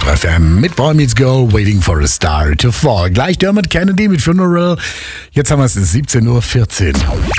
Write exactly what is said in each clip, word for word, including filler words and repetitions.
drei F M mit Boy Meets Girl, Waiting for a Star to Fall. Gleich Dermot Kennedy mit Funeral. Jetzt haben wir es, siebzehn Uhr vierzehn.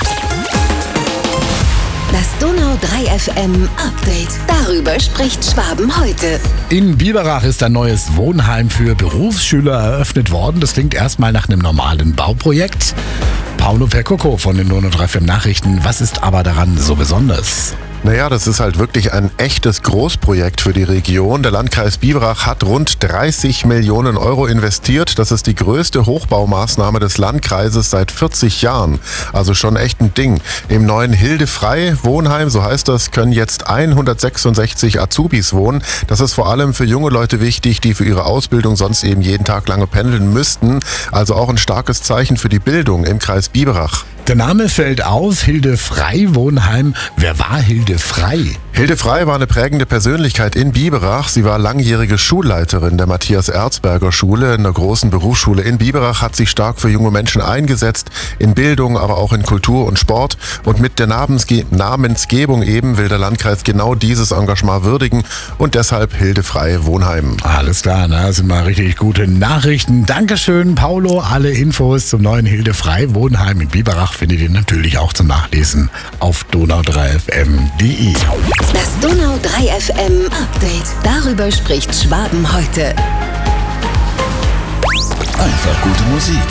Das Donau drei F M Update. Darüber spricht Schwaben heute. In Biberach ist ein neues Wohnheim für Berufsschüler eröffnet worden. Das klingt erstmal nach einem normalen Bauprojekt. Paolo Percoco von den Donau drei F M Nachrichten. Was ist aber daran so besonders? Naja, das ist halt wirklich ein echtes Großprojekt für die Region. Der Landkreis Biberach hat rund dreißig Millionen Euro investiert. Das ist die größte Hochbaumaßnahme des Landkreises seit vierzig Jahren. Also schon echt ein Ding. Im neuen Hildefrei Wohnheim, so heißt das, können jetzt hundertsechsundsechzig Azubis wohnen. Das ist vor allem für junge Leute wichtig, die für ihre Ausbildung sonst eben jeden Tag lange pendeln müssten. Also auch ein starkes Zeichen für die Bildung im Kreis Biberach. Der Name fällt aus, Hildefrei Wohnheim. Wer war Hilde Frei? Hilde Frei war eine prägende Persönlichkeit in Biberach. Sie war langjährige Schulleiterin der Matthias-Erzberger-Schule, einer großen Berufsschule in Biberach, hat sich stark für junge Menschen eingesetzt, in Bildung, aber auch in Kultur und Sport. Und mit der Namensge- Namensgebung eben will der Landkreis genau dieses Engagement würdigen und deshalb Hilde Frei Wohnheim. Alles klar, das sind mal richtig gute Nachrichten. Dankeschön, Paolo. Alle Infos zum neuen Hilde Frei Wohnheim in Biberach findet ihr natürlich auch zum Nachlesen auf donau drei f m punkt d e. Das Donau drei F M Update. Darüber spricht Schwaben heute. Einfach gute Musik.